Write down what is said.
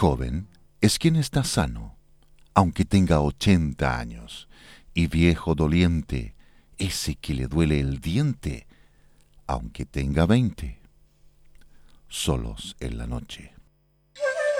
Joven es quien está sano, aunque tenga 80 años, y viejo doliente, ese que le duele el diente, aunque tenga 20. Solos en la noche.